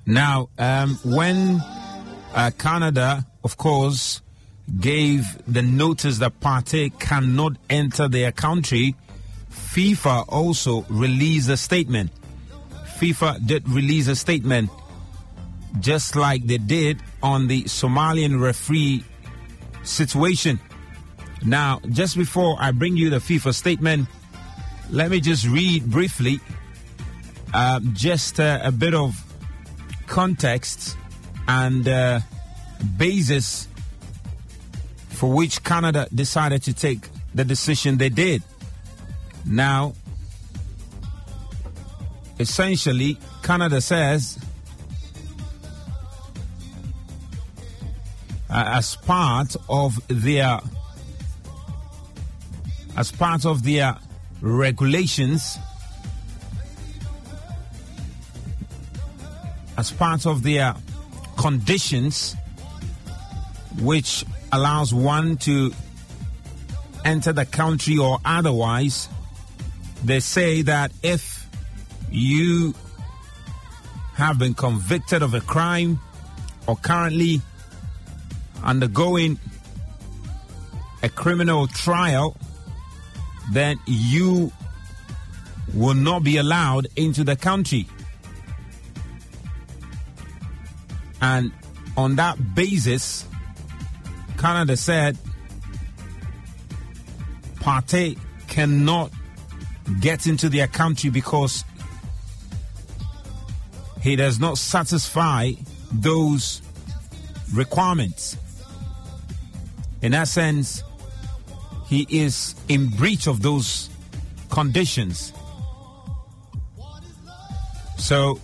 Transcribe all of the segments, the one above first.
Now, when Canada, of course, gave the notice that Partey cannot enter their country, FIFA also released a statement. FIFA did release a statement, just like they did on the Somalian referee situation. Now, just before I bring you the FIFA statement, let me just read briefly just a bit of context and basis for which Canada decided to take the decision they did. Now, essentially, Canada says as part of their regulations, as part of their conditions, which allows one to enter the country or otherwise, they say that if you have been convicted of a crime or currently undergoing a criminal trial, then you will not be allowed into the country. And on that basis, Canada said Partey cannot get into their country because he does not satisfy those requirements. In that sense, he is in breach of those conditions. So,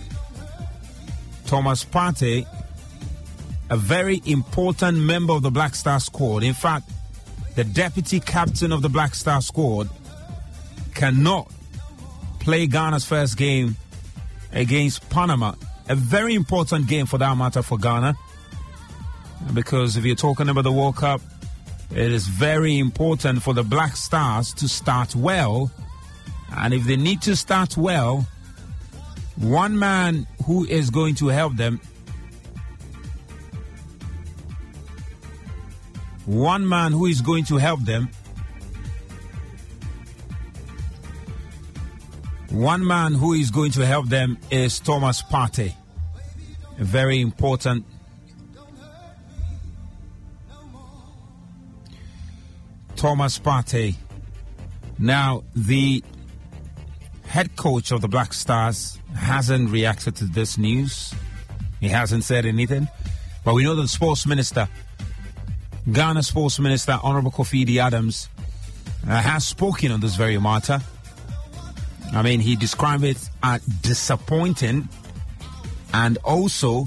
Thomas Partey, a very important member of the Black Star squad, in fact, the deputy captain of the Black Star squad, cannot play Ghana's first game against Panama. A very important game for that matter for Ghana, because if you're talking about the World Cup, it is very important for the Black Stars to start well. And if they need to start well, one man who is going to help them, is Thomas Partey. A very important Thomas Partey. Now, the head coach of the Black Stars hasn't reacted to this news. He hasn't said anything. But we know that the sports minister, Ghana Sports Minister Honorable Kofi Adams, has spoken on this very matter. I mean, he described it as disappointing and also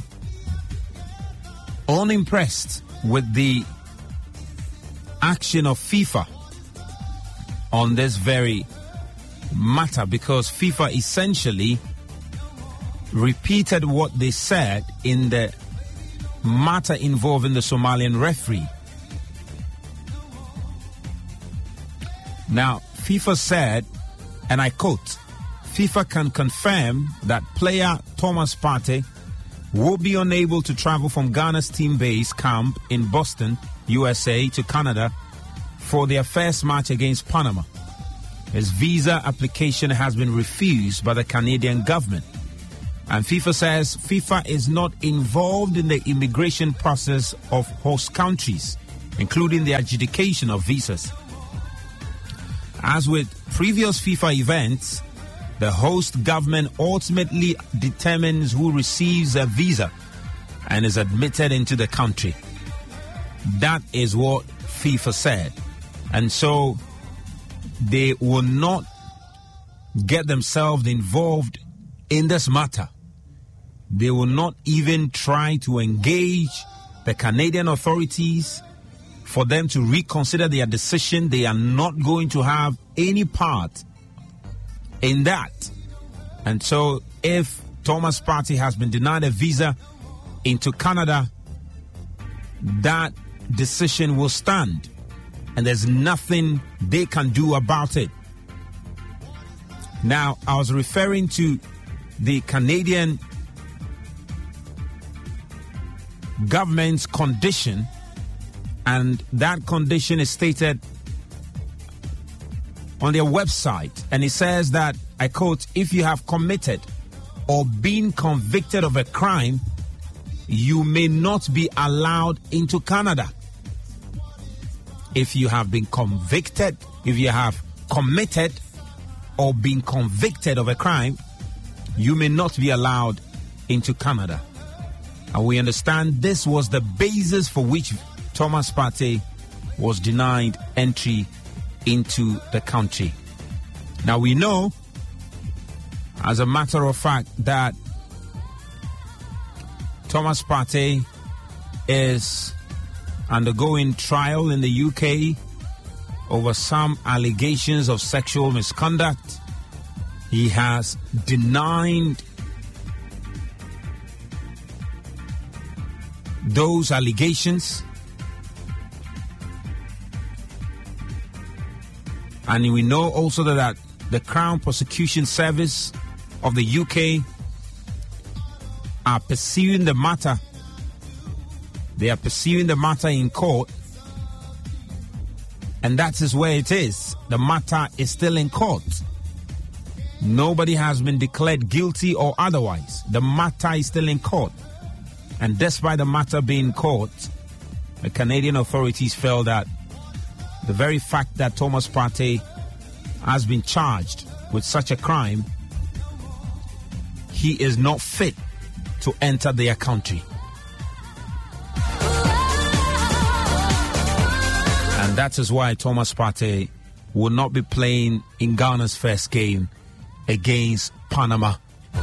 unimpressed with the action of FIFA on this very matter, because FIFA essentially repeated what they said in the matter involving the Somalian referee. Now, FIFA said, and I quote, FIFA can confirm that player Thomas Partey will be unable to travel from Ghana's team-based camp in Boston, USA, to Canada for their first match against Panama. His visa application has been refused by the Canadian government. And FIFA says FIFA is not involved in the immigration process of host countries, including the adjudication of visas. As with previous FIFA events, the host government ultimately determines who receives a visa and is admitted into the country. That is what FIFA said. And so they will not get themselves involved in this matter. They will not even try to engage the Canadian authorities for them to reconsider their decision. They are not going to have any part in that. And so if Thomas Partey has been denied a visa into Canada, that decision will stand. And there's nothing they can do about it. Now, I was referring to the Canadian government's condition, and that condition is stated on their website, and it says that, I quote, if you have committed or been convicted of a crime, you may not be allowed into Canada. If you have been convicted, if you have committed or been convicted of a crime, you may not be allowed into Canada. And we understand this was the basis for which Thomas Partey was denied entry into the country. Now we know, as a matter of fact, that Thomas Partey is undergoing trial in the UK over some allegations of sexual misconduct. He has denied those allegations, and we know also that the Crown Prosecution Service of the UK are pursuing the matter. They are pursuing the matter in court, and that is where it is. The matter is still in court. Nobody has been declared guilty or otherwise. The matter is still in court. And despite the matter being in court, the Canadian authorities felt that the very fact that Thomas Partey has been charged with such a crime, he is not fit to enter their country. And that is why Thomas Partey will not be playing in Ghana's first game against Panama.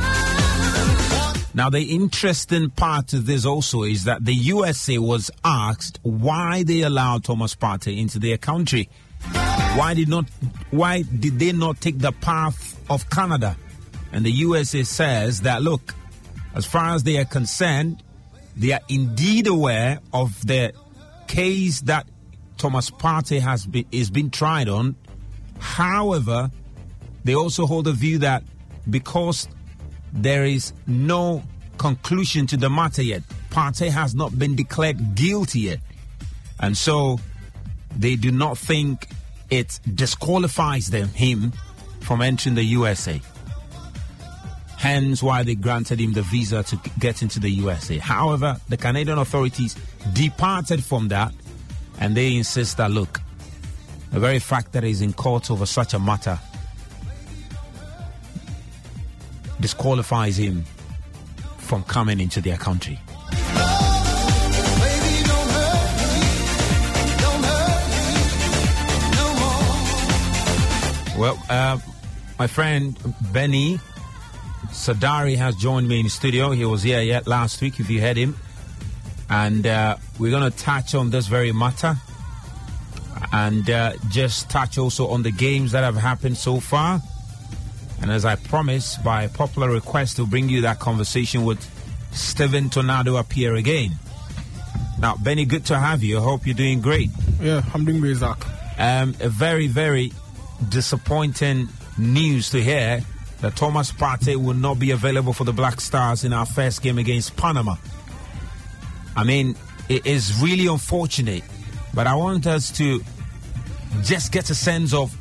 Now, the interesting part to this also is that the USA was asked why they allowed Thomas Partey into their country. Why did they not take the path of Canada? And the USA says that, look, as far as they are concerned, they are indeed aware of the case that Thomas Partey is being tried on. However, they also hold the view that because there is no conclusion to the matter yet, Partey has not been declared guilty yet, and so they do not think it disqualifies him from entering the USA. Hence why they granted him the visa to get into the USA. However, the Canadian authorities departed from that, and they insist that, look, the very fact that he's in court over such a matter disqualifies him from coming into their country. Well, my friend Benny Sadari has joined me in the studio. He was here last week, if you heard him. And we're going to touch on this very matter and just touch also on the games that have happened so far. And as I promised, by popular request, to bring you that conversation with Stephen Tornado appear again. Now, Benny, good to have you. I hope you're doing great. Yeah, I'm doing great, Zach. A very, very disappointing news to hear that Thomas Partey will not be available for the Black Stars in our first game against Panama. I mean, it is really unfortunate, but I want us to just get a sense of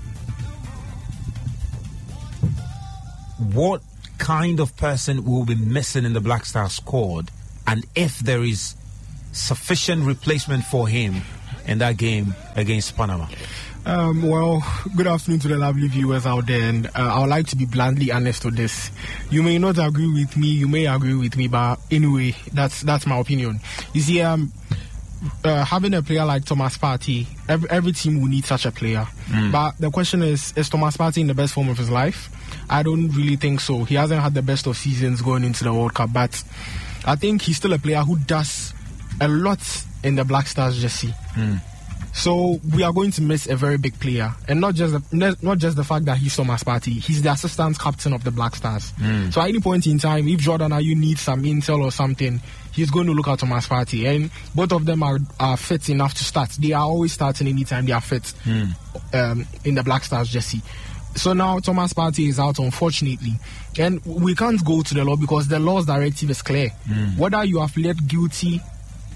what kind of person will be missing in the Black Star squad, and if there is sufficient replacement for him in that game against Panama. Well, good afternoon to the lovely viewers out there, and I would like to be bluntly honest with this. You may not agree with me, you may agree with me, but anyway, that's my opinion. You see, having a player like Thomas Partey, every team will need such a player. But the question is Thomas Partey in the best form of his life? I don't really think so. He hasn't had the best of seasons going into the World Cup, but I think he's still a player who does a lot in the Black Stars jersey. So we are going to miss a very big player, and not just the fact that he's Thomas Partey. He's the assistant captain of the Black Stars. So at any point in time, if Jordan Ayew needs some intel or something, he's going to look at Thomas Partey, and both of them are fit enough to start. They are always starting anytime they are fit in the Black Stars jersey. So now Thomas Partey is out, unfortunately, and we can't go to the law because the law's directive is clear. Whether you have pled guilty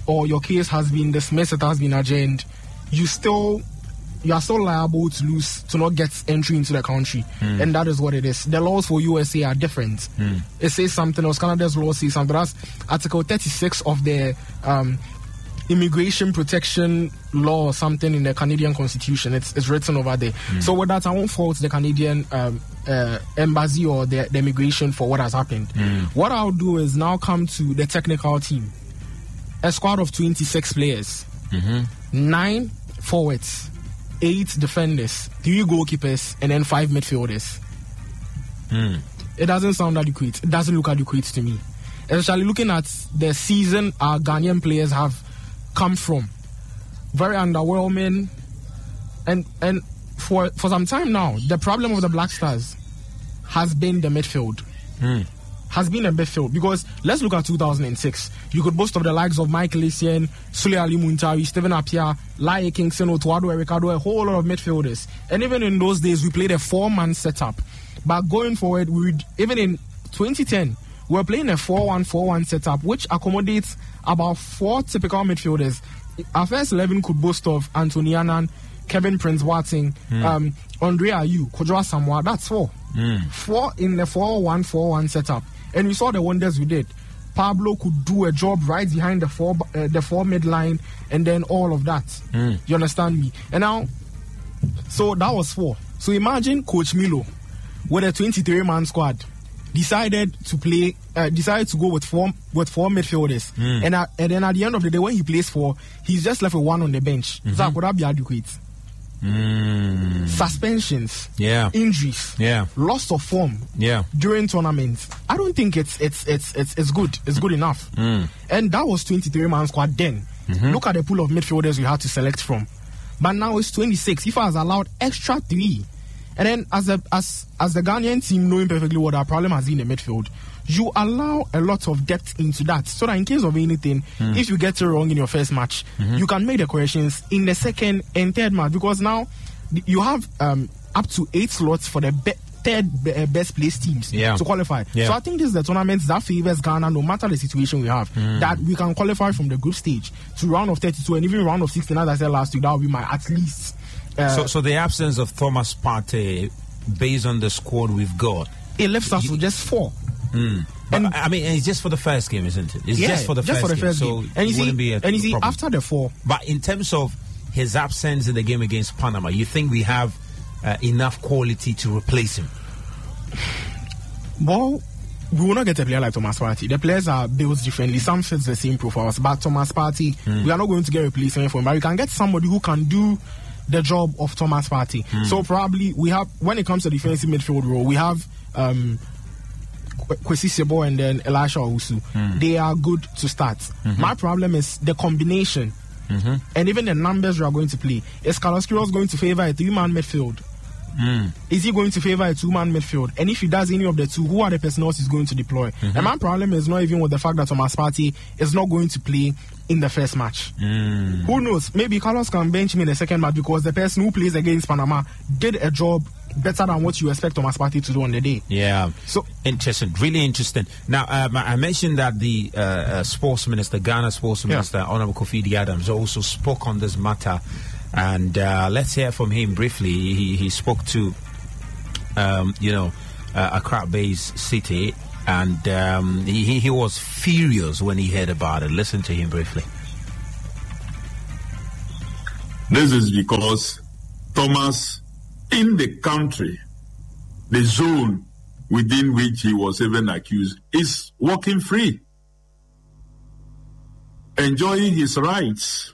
or your case has been dismissed, it has been adjourned, you are still liable to lose, to not get entry into the country. And that is what it is. The laws for USA are different. It says something else. Canada's law says something. That's Article 36 of the immigration protection law or something in the Canadian Constitution. It's written over there. So with that, I won't fault the Canadian embassy or the immigration for what has happened. What I'll do is now come to the technical team. A squad of 26 players, 9 forwards, 8 defenders, 3 goalkeepers, and then 5 midfielders. It doesn't sound adequate. It doesn't look adequate to me. Especially looking at the season our Ghanaian players have come from. Very underwhelming. And for some time now, the problem of the Black Stars has been the midfield. Has been a midfield. Because let's look at 2006. You could boast of the likes of Michael Essien, Sule Ali Muntari, Stephen Appiah, Laie Kingston, Otuado Ericado, a whole lot of midfielders. And even in those days, we played a 4-man setup. But going forward, even in 2010, we were playing a 4-1-4-1 setup, which accommodates about 4 typical midfielders. Our first 11 could boast of Anthony Annan, Kevin Prince-Boateng, Andre Ayew, Kojo Asamoah. That's 4. 4 in the 4-1-4-1 setup. And we saw the wonders we did. Pablo could do a job right behind the 4 midline and then all of that. You understand me? And now, so that was 4. So imagine Coach Milo with a 23-man squad decided to go with four midfielders. And then at the end of the day, when he plays 4, he's just left with 1 on the bench. So could that be adequate? Suspensions, injuries, loss of form, during tournaments. I don't think it's good. It's good enough. And that was 23-man squad then. Look at the pool of midfielders we had to select from. But now it's 26. FIFA has allowed extra 3. And then as the Ghanaian team, knowing perfectly what our problem has been in the midfield, you allow a lot of depth into that, so that in case of anything, if you get it wrong in your first match, you can make the corrections in the second and third match, because now you have up to 8 slots for the third best placed teams to qualify. So I think this is the tournament that favors Ghana, no matter the situation we have, that we can qualify from the group stage to round of 32 and even round of 16, as I said last week. That will be my at least. So the absence of Thomas Partey, based on the squad we've got, it left us with just 4. And I mean, it's just for the first game, isn't it? It's just for the first game. So and you wouldn't be a problem. After the 4. But in terms of his absence in the game against Panama, you think we have enough quality to replace him? Well, we will not get a player like Thomas Partey. The players are built differently. Some fit the same profiles. But Thomas Partey, we are not going to get a replacement for him. But we can get somebody who can do the job of Thomas Partey. So probably we have, when it comes to defensive midfield role, we have Kwesi Sebo and then Elisha Owusu. They are good to start. My problem is the combination and even the numbers we are going to play. Is Carlos Queiroz going to favor a 3-man midfield? Is he going to favor a 2-man midfield? And if he does any of the 2, who are the personnel he's going to deploy? And my problem is not even with the fact that Thomas Partey is not going to play in the first match. Who knows? Maybe Carlos can bench him in the second match because the person who plays against Panama did a job better than what you expect Thomas Partey to do on the day. So interesting, really interesting. Now, I mentioned that the sports minister, Ghana sports minister, Honorable Kofi Adams, also spoke on this matter. And let's hear from him briefly. He spoke to, Accra-based City, and he was furious when he heard about it. Listen to him briefly. This is because Thomas, in the country, the zone within which he was even accused, is walking free, enjoying his rights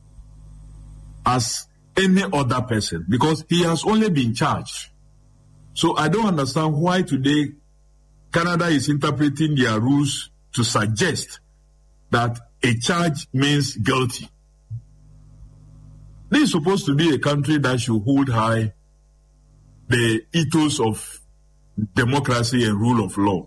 as any other person, because he has only been charged. So I don't understand why today Canada is interpreting their rules to suggest that a charge means guilty. This is supposed to be a country that should hold high the ethos of democracy and rule of law,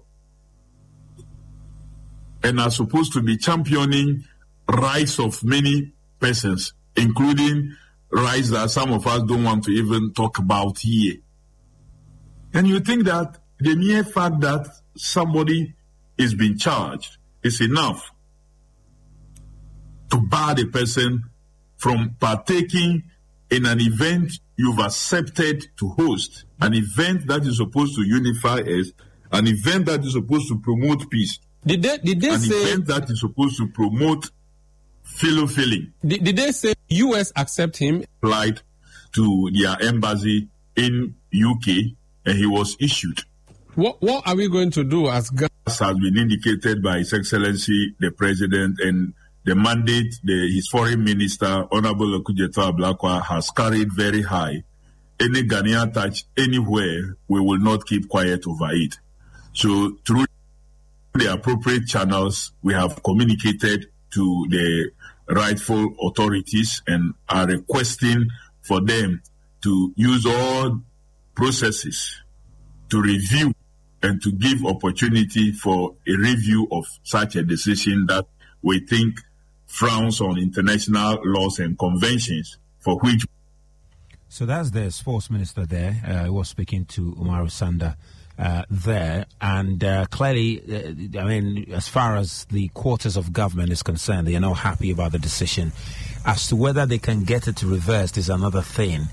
and are supposed to be championing rights of many persons, including rights that some of us don't want to even talk about here. And you think that the mere fact that somebody is being charged is enough to bar the person from partaking in an event you've accepted to host, an event that is supposed to unify us, an event that is supposed to promote peace, Did they an say event that is supposed to promote feeling? Did they say US accept him? Applied to their embassy in UK, and he was issued. What are we going to do as Ghana? As has been indicated by His Excellency the President, and the mandate his Foreign Minister, Honorable Okudzeto Ablakwa, has carried very high. Any Ghanaian touch anywhere, we will not keep quiet over it. So through the appropriate channels, we have communicated to the rightful authorities and are requesting for them to use all processes to review and to give opportunity for a review of such a decision that we think frowns on international laws and conventions for which. So that's the sports minister there. I was speaking to Umaru Sanda there, and clearly, I mean, as far as the quarters of government is concerned, they are not happy about the decision. As to whether they can get it reversed is another thing.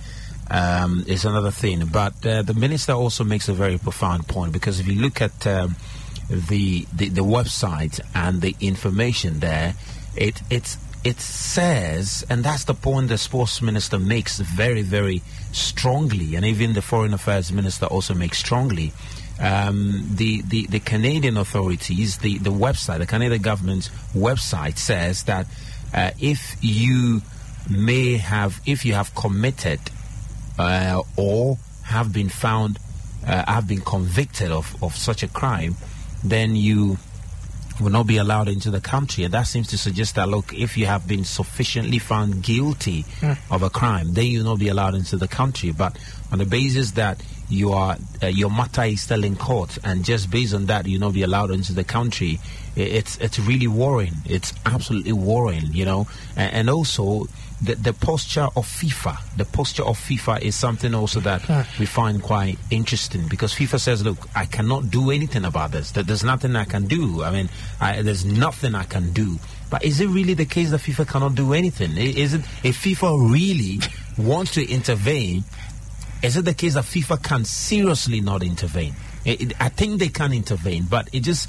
But the minister also makes a very profound point, because if you look at the website and the information there, it says, and that's the point the sports minister makes very, very strongly, and even the foreign affairs minister also makes strongly. The Canadian authorities, the website, the Canadian government's website says that if you have committed or have been found, have been convicted of such a crime, then you will not be allowed into the country. And that seems to suggest that, look, if you have been sufficiently found guilty of a crime, then you'll not be allowed into the country. But on the basis that you are your matter is still in court, and just based on that, you'll not be allowed into the country, it's really worrying. It's absolutely worrying, you know. And also the posture of FIFA. The posture of FIFA is something also that we find quite interesting, because FIFA says, look, I cannot do anything about this. There's nothing I can do. I mean, there's nothing I can do. But is it really the case that FIFA cannot do anything? Is it, if FIFA really wants to intervene, is it the case that FIFA can seriously not intervene? I think they can intervene, but it just,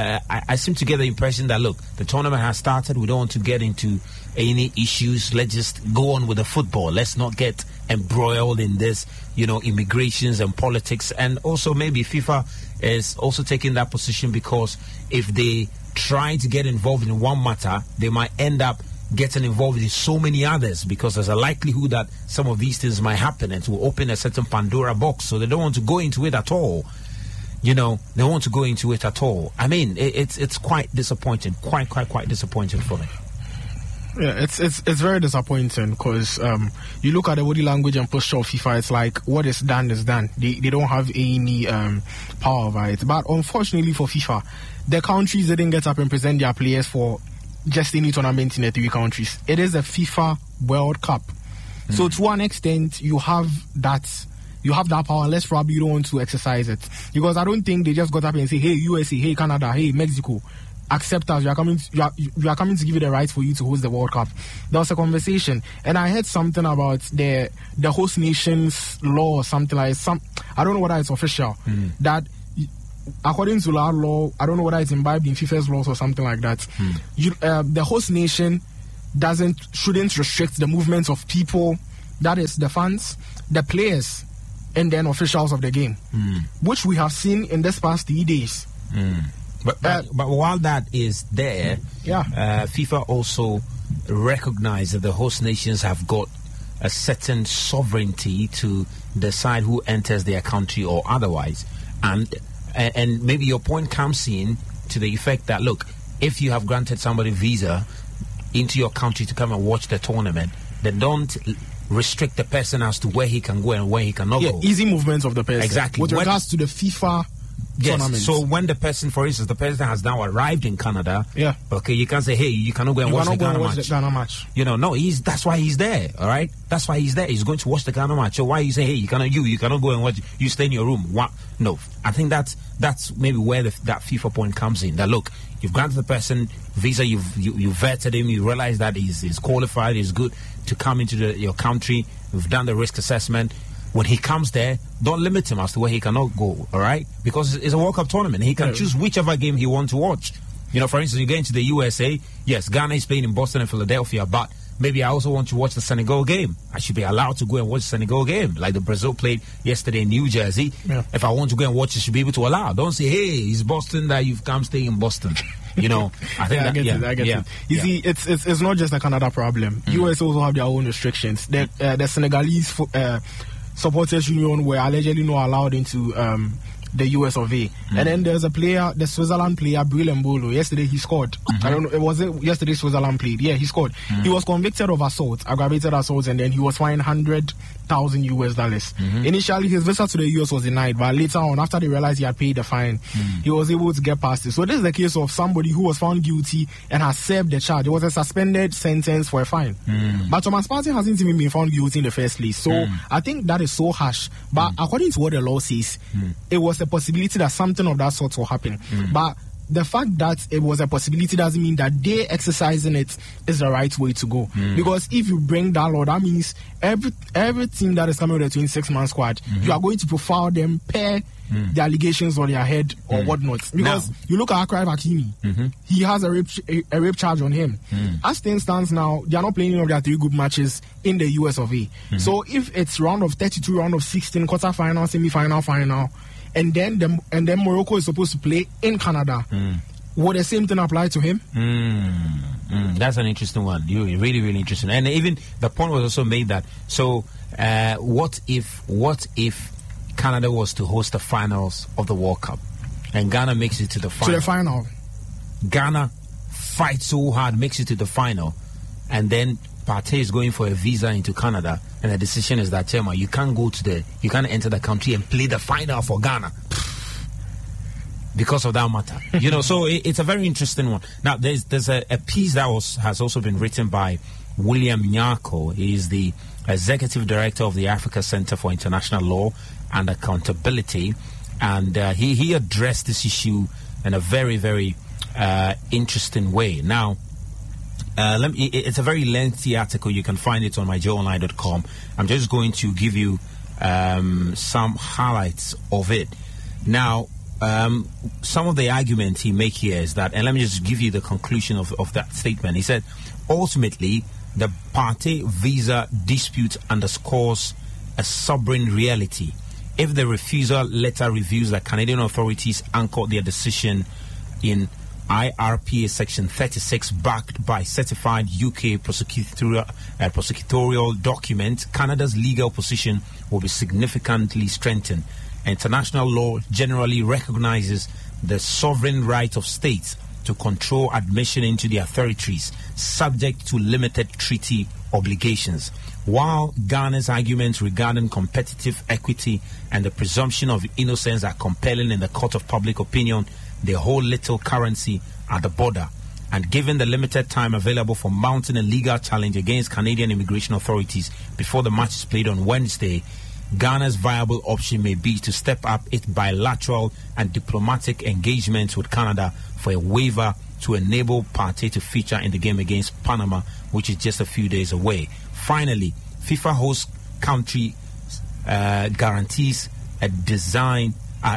I seem to get the impression that, look, the tournament has started, we don't want to get into any issues, let's just go on with the football, let's not get embroiled in this, you know, immigrations and politics. And also maybe FIFA is also taking that position because if they try to get involved in one matter, they might end up getting involved in so many others, because there's a likelihood that some of these things might happen and it will open a certain Pandora box, so they don't want to go into it at all. You know, they want to go into it at all. I mean, it's quite disappointing, quite disappointing for me. Yeah, it's very disappointing, because you look at the body language and posture of FIFA, it's like what is done is done. They don't have any power over it. But unfortunately for FIFA, the countries didn't get up and present their players for just any tournament in the 3 countries. It is a FIFA World Cup. So to one extent, you have that power, unless probably you don't want to exercise it. Because I don't think they just got up and say, hey, USA, hey, Canada, hey, Mexico, accept us. You are coming to give you the right for you to host the World Cup. There was a conversation, and I heard something about the host nations law or something like I don't know whether it's official, that according to our law, I don't know whether it's imbibed in FIFA's laws or something like that. The host nation shouldn't restrict the movements of people, that is the fans, the players, and then officials of the game, which we have seen in this past 3 days. But while that is there, FIFA also recognized that the host nations have got a certain sovereignty to decide who enters their country or otherwise. And maybe your point comes in to the effect that, look, if you have granted somebody visa into your country to come and watch the tournament, then don't restrict the person as to where he can go and where he cannot go. Easy movements of the person. Exactly. With regards to the FIFA tournaments. So when the person, for instance, the person has now arrived in Canada, Yeah. okay, you can't say, hey, you cannot go and watch the Ghana match. match. You know, no, that's why he's there, all right? That's why he's there. He's going to watch the Ghana match. So why you say, hey, you cannot go and watch, you stay in your room. What? No, I think that's maybe where that FIFA point comes in. That look, you've granted the person visa, you vetted him, you realize that he's qualified, he's good to come into your country. We've done the risk assessment. When he comes there, don't limit him as to where he cannot go, all right? Because it's a World Cup tournament. He can choose whichever game he wants to watch. You know, for instance, you get into the USA, yes, Ghana is playing in Boston and Philadelphia, but maybe I also want to watch the Senegal game. I should be allowed to go and watch the Senegal game, like the Brazil played yesterday in New Jersey. Yeah. If I want to go and watch it, I should be able to allow. Don't say, hey, it's Boston that you've come stay in Boston. You know, I think I get it. You see, it's not just a Canada problem. US also have their own restrictions. The Senegalese supporters union were allegedly not allowed into the US of A. And then there's a player, the Switzerland player, Bril Mbolo. Yesterday he scored. I don't know, it wasn't yesterday Switzerland played. Yeah, he scored. He was convicted of assault, aggravated assault, and then he was fined $100,000. Initially, his visa to the US was denied, but later on, after they realized he had paid the fine, he was able to get past it. So this is the case of somebody who was found guilty and has served the charge. It was a suspended sentence for a fine. But Thomas Partey hasn't even been found guilty in the first place. So I think that is so harsh. But according to what the law says, it was a possibility that something of that sort will happen. But the fact that it was a possibility doesn't mean that they exercising it is the right way to go. Because if you bring that law, that means every team that is coming with a 26-man squad, you are going to profile them per the allegations on their head or whatnot. Because you look at Akraf Hakimi, he has a rape charge on him. As things stands now, they are not playing any of their 3 group matches in the US of A. So if it's round of 32, round of 16, quarter-final, semi-final, final, and then Morocco is supposed to play in Canada, would the same thing apply to him? That's an interesting one. Really, really interesting. And even the point was also made that, so what if Canada was to host the finals of the World Cup and Ghana makes it to the final? To the final. Ghana fights so hard, makes it to the final, and then Partey is going for a visa into Canada, and the decision is that, Chema, you can't enter the country and play the final for Ghana because of that matter. You know, so it's a very interesting one. Now, there's a piece that has also been written by William Nyako. He is the Executive Director of the Africa Center for International Law and Accountability, and he addressed this issue in a very, very interesting way. Now, it's a very lengthy article. You can find it on myjoeonline.com. I'm just going to give you some highlights of it. Now, some of the argument he makes here is that, and let me just give you the conclusion of that statement. He said, ultimately, the Partey visa dispute underscores a sovereign reality. If the refusal letter reveals that Canadian authorities anchored their decision in IRPA Section 36 backed by certified UK prosecutorial document, Canada's legal position will be significantly strengthened. International law generally recognizes the sovereign right of states to control admission into their territories, subject to limited treaty obligations. While Ghana's arguments regarding competitive equity and the presumption of innocence are compelling in the court of public opinion, they hold little currency at the border. And given the limited time available for mounting a legal challenge against Canadian immigration authorities before the match is played on Wednesday, Ghana's viable option may be to step up its bilateral and diplomatic engagements with Canada for a waiver to enable Partey to feature in the game against Panama, which is just a few days away. Finally, FIFA host country guarantees are designed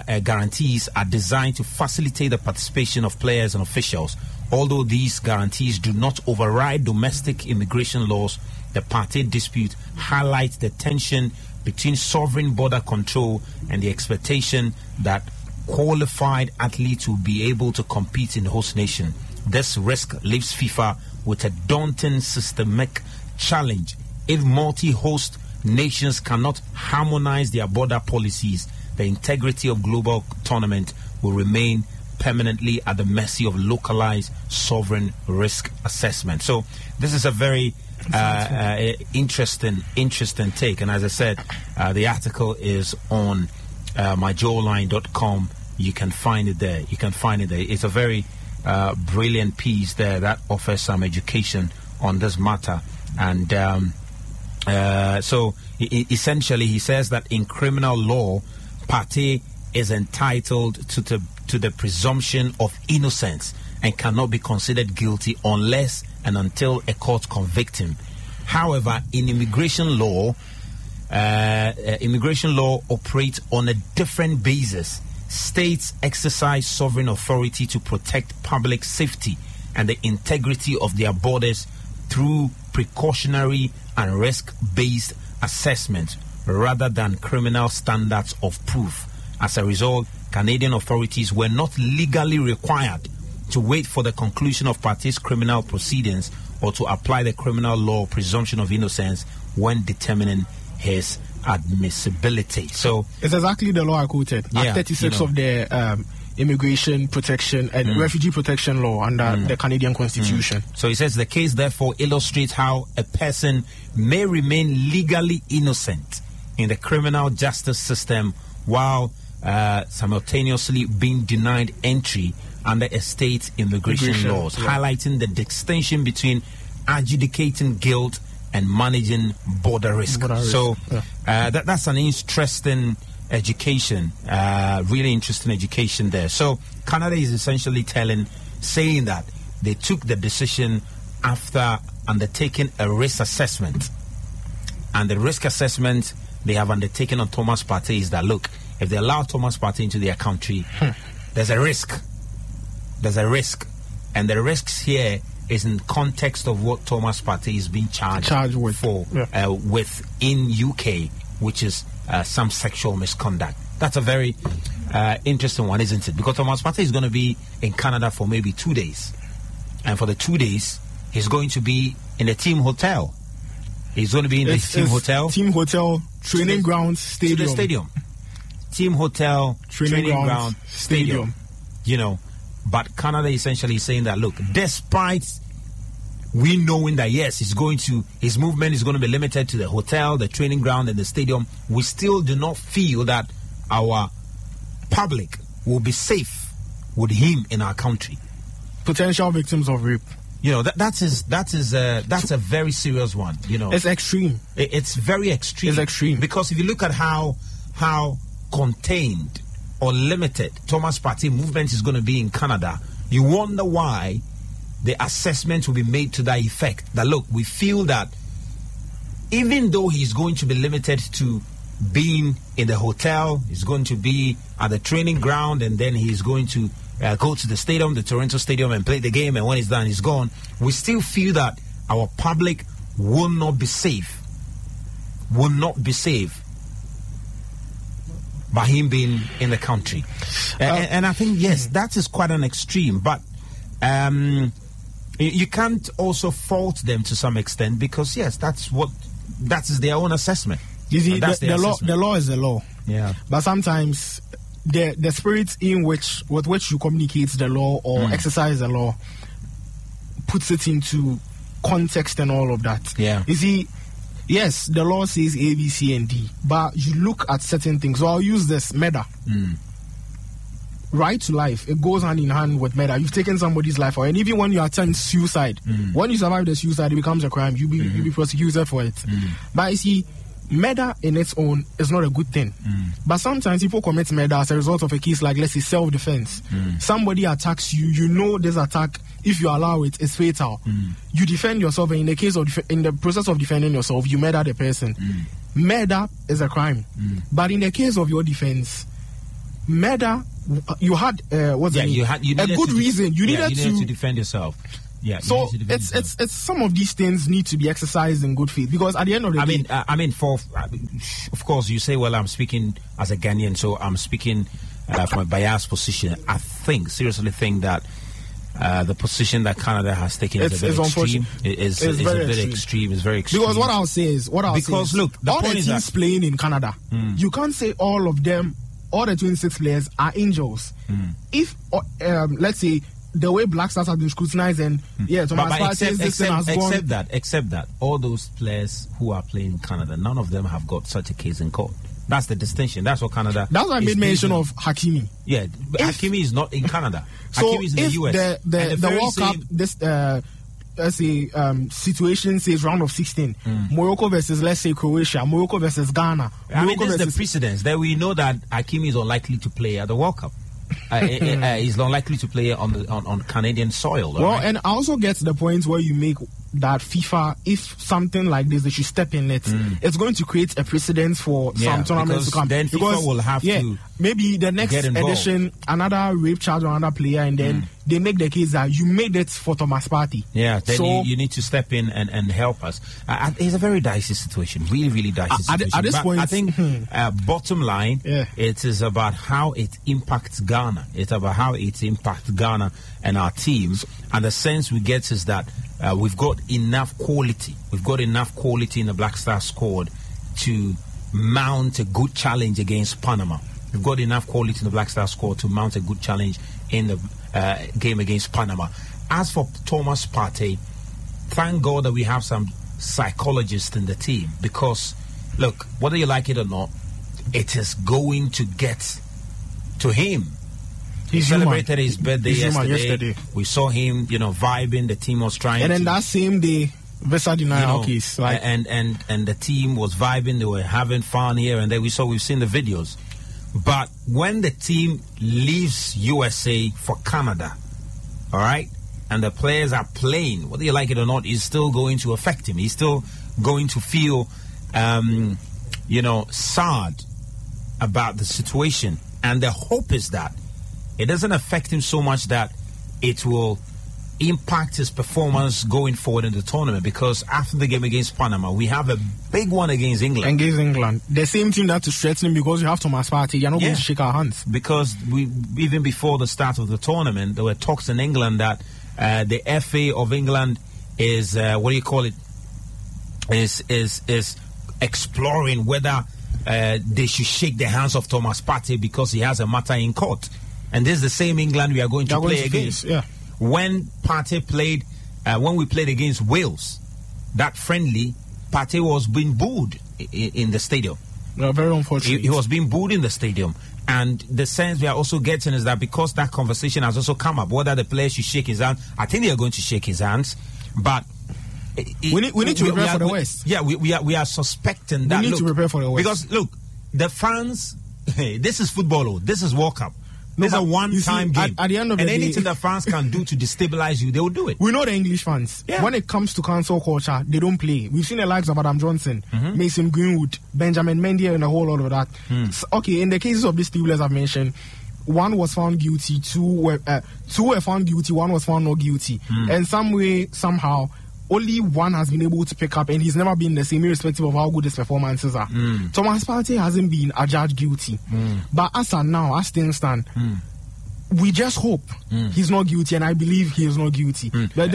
to facilitate the participation of players and officials. Although these guarantees do not override domestic immigration laws, the Partey dispute highlights the tension between sovereign border control and the expectation that qualified athletes will be able to compete in the host nation. This risk leaves FIFA with a daunting systemic challenge. If multi-host nations cannot harmonize their border policies, the integrity of global tournament will remain permanently at the mercy of localized sovereign risk assessment. So this is a very interesting take. And as I said, the article is on myjoeonline.com. you can find it there. It's a very brilliant piece there that offers some education on this matter. And so essentially he says that in criminal law, Partey is entitled to the presumption of innocence and cannot be considered guilty unless and until a court convicts him. However, in immigration law operates on a different basis. States exercise sovereign authority to protect public safety and the integrity of their borders through precautionary and risk-based assessment rather than criminal standards of proof. As a result, Canadian authorities were not legally required to wait for the conclusion of Partey's criminal proceedings or to apply the criminal law presumption of innocence when determining his admissibility. So it's exactly the law I quoted. Act 36 of the immigration protection and refugee protection law under the Canadian Constitution. So he says the case therefore illustrates how a person may remain legally innocent in the criminal justice system while simultaneously being denied entry under a state's immigration laws, highlighting the distinction between adjudicating guilt and managing border risk. So that's an interesting education, really interesting education there. So Canada is essentially saying that they took the decision after undertaking a risk assessment. And the risk assessment they have undertaken on Thomas Partey is that, look, if they allow Thomas Partey into their country, there's a risk. And the risks here is in context of what Thomas Partey is being charged with for with in UK, which is some sexual misconduct. That's a very interesting one, isn't it? Because Thomas Partey is going to be in Canada for maybe 2 days. And for the 2 days, he's going to be in a team hotel. He's going to be in the team hotel. Team hotel, training ground, stadium. To the stadium. Team hotel, training ground, stadium. You know, but Canada essentially is saying that, look, despite we knowing that, yes, his movement is going to be limited to the hotel, the training ground, and the stadium, we still do not feel that our public will be safe with him in our country. Potential victims of rape. You know, that's a very serious one. You know, it's extreme. It's very extreme. It's extreme because if you look at how contained or limited Thomas Partey movement is going to be in Canada, you wonder why the assessment will be made to that effect. That, look, we feel that even though he's going to be limited to being in the hotel, he's going to be at the training ground, and then he's going to go to the stadium, the Toronto Stadium, and play the game, and when he's done, he's gone. We still feel that our public will not be safe. Will not be safe by him being in the country. And I think, yes, that is quite an extreme, but you can't also fault them to some extent because, yes, that is their own assessment. You see, the law is the law. Yeah. But sometimes the spirit with which you communicate the law or exercise the law puts it into context and all of that. Yeah. You see, yes, the law says A, B, C, and D, but you look at certain things. So I'll use this murder. Right to life, it goes hand in hand with murder. You've taken somebody's life away, and even when you attempt suicide, when you survive the suicide, it becomes a crime. You'll be prosecuted for it. But you see, murder in its own is not a good thing. But sometimes people commit murder as a result of a case like, let's say, self-defense. Somebody attacks you, you know this attack, if you allow it, is fatal. You defend yourself, and in the case of in the process of defending yourself, you murder the person. Murder is a crime. But in the case of your defense, murder, you had a good reason. You needed to defend yourself. Yeah. So it's some of these things need to be exercised in good faith, because at the end of the day, of course, you say, well, I'm speaking as a Ghanaian, so I'm speaking from a biased position. I seriously think that the position that Canada has taken is a bit extreme. It's very extreme. It's very extreme. Because what I'll say is, look, the all the teams playing in Canada, you can't say all of them, all the 26 players are angels. If let's say the way Black Stars have been scrutinized, and Thomas Partey this thing has gone. Except that all those players who are playing in Canada, none of them have got such a case in court. That's the distinction. That's what Canada. That's why I made mention of Hakimi. Yeah, but Hakimi is not in Canada. So Hakimi is in the US. The World Cup, this let's say situation says round of 16, Morocco versus, let's say, Croatia, Morocco versus Ghana. I mean, this is the precedence that we know that Hakimi is unlikely to play at the World Cup. He's unlikely to play on Canadian soil. Well, right? and I also get to the point where you make that FIFA, if something like this, they should step in it. It's going to create a precedent for some tournaments to come. Then FIFA will have to maybe the next edition, another rape charge on another player, and then they make the case that you made it for Thomas Partey. Yeah, then so, you need to step in and help us. It's a very dicey situation, really, really dicey situation. At this point, I think bottom line, it is about how it impacts Ghana. It's about how it impacts Ghana and our teams. And the sense we get is that we've got enough quality. We've got enough quality in the Black Star squad to mount a good challenge against Panama. We've got enough quality in the Black Star squad to mount a good challenge in the game against Panama. As for Thomas Partey, thank God that we have some psychologists in the team, because, look, whether you like it or not, it is going to get to him. He celebrated his birthday yesterday. We saw him, vibing. The team was trying. And then that same day, Vesa denial case, like, and the team was vibing. They were having fun here and there. We've seen the videos. But when the team leaves USA for Canada, all right, and the players are playing, whether you like it or not, it's still going to affect him. He's still going to feel, sad about the situation. And the hope is that it doesn't affect him so much that it will impact his performance going forward in the tournament, because after the game against Panama, we have a big one against England. The same team that is threatening, because you have Thomas Partey. You're not going to shake our hands. Because even before the start of the tournament, there were talks in England that the FA of England is exploring whether they should shake the hands of Thomas Partey because he has a matter in court. And this is the same England we are going to play against. When Partey played, when we played against Wales, that friendly, Partey was being booed in the stadium. Very unfortunate. He was being booed in the stadium. And the sense we are also getting is that because that conversation has also come up, whether the players should shake his hand, I think they are going to shake his hands. But we need to prepare for the West. Yeah, we are suspecting that. We need to prepare for the West. Because, look, the fans, this is football, this is World Cup. It's a one-time game. At the end of the day, anything the fans can do to destabilize you, they will do it. We know the English fans. Yeah. When it comes to cancel culture, they don't play. We've seen the likes of Adam Johnson, Mason Greenwood, Benjamin Mendy, and a whole lot of that. So, okay, in the cases of these people, as I've mentioned, one was found guilty, two were found guilty, one was found not guilty. And some way, somehow, only one has been able to pick up, and he's never been the same, irrespective of how good his performances are. Thomas Partey hasn't been adjudged guilty. But as things stand, we just hope he's not guilty, and I believe he is not guilty. But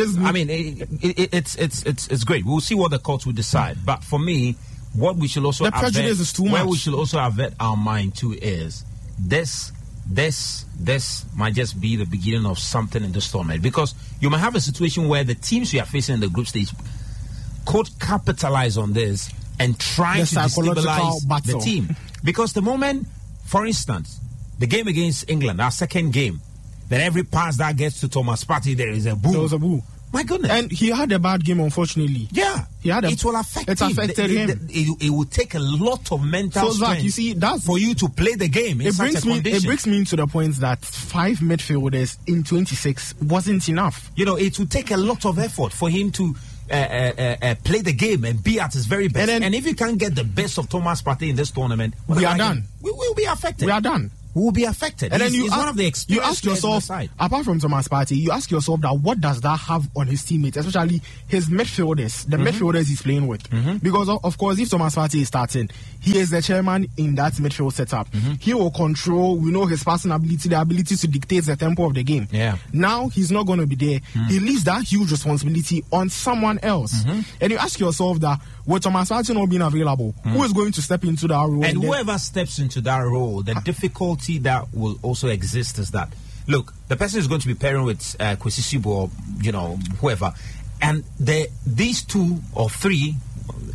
it's great. We'll see what the courts will decide. But for me, what we should also prejudice is too much. Where we should also avert our mind to is this might just be the beginning of something in this tournament, because you might have a situation where the teams we are facing in the group stage could capitalize on this and try to destabilize the team. Because the moment, for instance, the game against England, our second game, that every pass that gets to Thomas Partey, there is a boo. There was a boo. My goodness. And he had a bad game, unfortunately. Yeah. It will affect him. It affected him. It will take a lot of mental strength, you see, that's for you to play the game in such a condition. It brings me to the point that 5 midfielders in 26 wasn't enough. It will take a lot of effort for him to play the game and be at his very best. And if you can't get the best of Thomas Partey in this tournament, we are done. We will be affected. We are done. We will be affected. And then you ask yourself, apart from Thomas Partey, you ask yourself that what does that have on his teammates, especially his midfielders, the midfielders he's playing with. Because, of course, if Thomas Partey is starting, he is the chairman in that midfield setup. He will control, we know his passing ability, the ability to dictate the tempo of the game. Yeah. Now, he's not going to be there. He leaves that huge responsibility on someone else. And you ask yourself that, with Thomas Partey not being available, who is going to step into that role? And whoever steps into that role, the difficulty that will also exist is that, look, the person is going to be pairing with Kwesi Sibo or, whoever, and these two or three,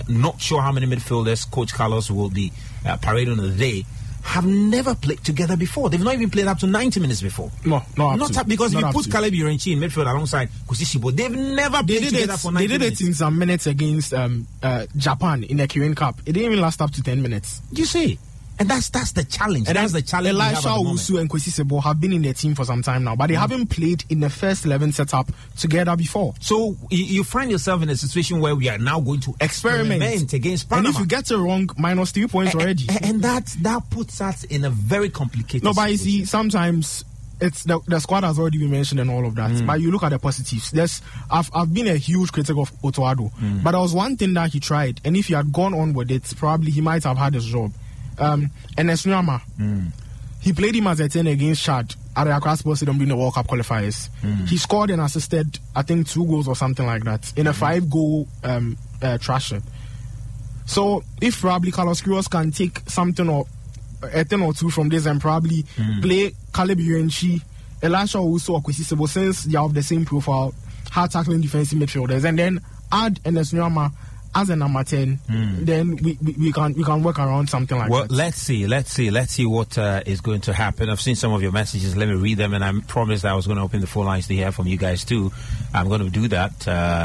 not sure how many midfielders Coach Carlos will be parading on the day, have never played together before. They've not even played up to 90 minutes before. No, because if you put Caleb Irenchi in midfield alongside Kusishibo, they've never played together for 90 minutes. They did it in some minutes against Japan in the Kirin Cup. It didn't even last up to 10 minutes. You see? And that's the challenge. And that's the challenge. Elisha Owusu and Kwesi Sebo have been in the team for some time now, but they haven't played in the first 11 setup together before. So you find yourself in a situation where we are now going to experiment against Panama. And if you get it wrong, minus 3 points already. And that puts us in a very complicated situation. But you see, sometimes it's the squad has already been mentioned and all of that. But you look at the positives. I've been a huge critic of Otto Addo, but there was one thing that he tried, and if he had gone on with it, probably he might have had his job. Enes Nuama, he played him as a 10 against Chad at the Accra Sports Stadium during the World Cup qualifiers. He scored and assisted, I think, 2 goals or something like that in a 5-goal thrashing. So if probably Carlos Queiroz can take something or a 10 or 2 from this and probably play Caleb Irenchi, Elisha Owusu or Kwesi Sebo, since they are of the same profile, hard tackling defensive midfielders, and then add Enes Nuama as a number 10, then we can work around something like that. Well, let's see what is going to happen. I've seen some of your messages. Let me read them, and I promised I was going to open the phone lines to hear from you guys too. I'm going to do that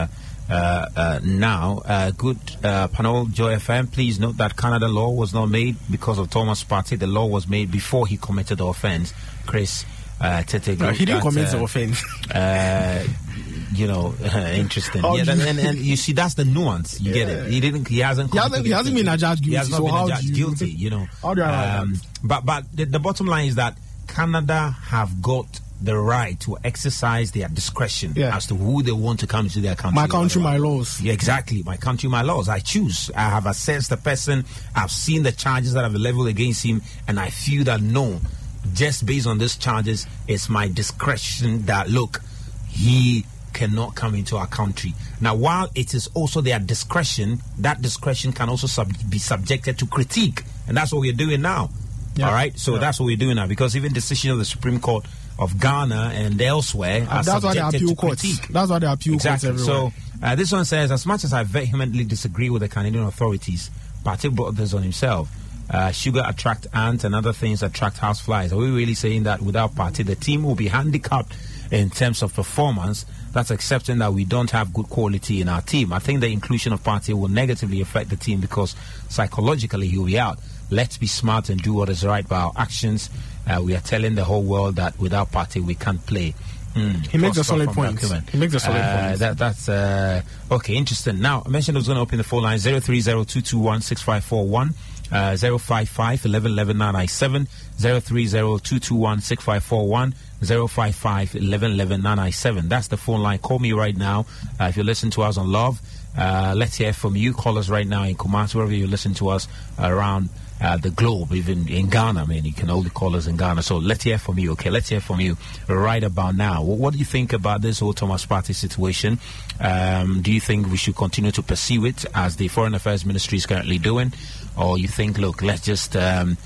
now. Good Panel Joy FM. Please note that Canada law was not made because of Thomas Partey. The law was made before he committed the offense. Chris Tete. No, he didn't commit the offense. Interesting. And you see, that's the nuance. You get it. He hasn't been adjudged guilty. He has not been adjudged guilty. How do I like that? But the bottom line is that Canada have got the right to exercise their discretion as to who they want to come to their country. My country, my laws. Yeah, exactly. My country, my laws. I choose. I have assessed the person. I've seen the charges that have been leveled against him, and I feel that no, just based on these charges, it's my discretion that look, he cannot come into our country. Now, while it is also their discretion, that discretion can also be subjected to critique, and that's what we're doing now. All right, so that's what we're doing now, because even decisions of the Supreme Court of Ghana and elsewhere are subjected to critique. That's why they appeal courts everywhere. So this one says, as much as I vehemently disagree with the Canadian authorities, Partey brought this on himself. Sugar attract ants and other things attract houseflies. Are we really saying that without Partey, the team will be handicapped in terms of performance? That's accepting that we don't have good quality in our team. I think the inclusion of Partey will negatively affect the team because psychologically he'll be out. Let's be smart and do what is right by our actions. We are telling the whole world that without Partey we can't play. He makes a solid point. That's okay, interesting. Now, I mentioned I was going to open the phone line 030-221-6541. 055-1111-997, 030-221-6541, 055-1111-997. That's the phone line. Call me right now. If you listen to us on Love, let's hear from you. Call us right now in Kumasi, wherever you listen to us around the globe, even in Ghana. I mean, you can only call us in Ghana. So let's hear from you, okay? Let's hear from you right about now. What do you think about this whole Thomas Partey situation? Do you think we should continue to pursue it as the Foreign Affairs Ministry is currently doing? Or you think, look, let's just allow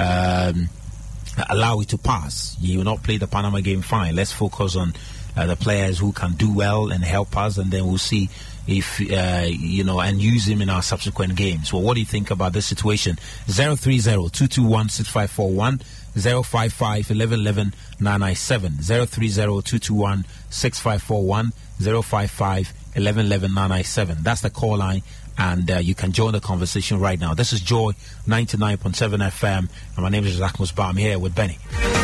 it to pass? You will not play the Panama game, fine. Let's focus on the players who can do well and help us, and then we'll see if, and use him in our subsequent games. Well, what do you think about this situation? 030-221-6541, 055-1111-997, 030-221-6541, 055-1111-997. That's the call line, and you can join the conversation right now. This is Joy 99.7 FM, and my name is Zach Musba. I'm here with Benny.